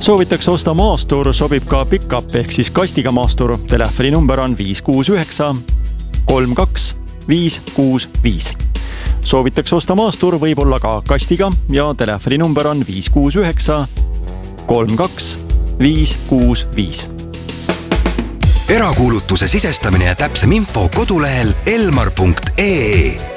Soovitakse osta maastur, sobib ka pick-up ehk siis kastiga maastur. Telefoninumber on 569 32 565. Soovitakse osta maastur, võib olla ka kastiga ja telefoninumber on 569 32 565. Erakuulutuse sisestamine ja täpsem info kodulehel elmar.ee.